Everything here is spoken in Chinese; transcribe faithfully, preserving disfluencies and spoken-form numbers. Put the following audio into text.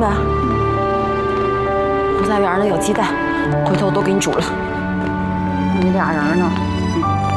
们，后花园里有鸡蛋，回头我都给你煮了。 你俩人呢？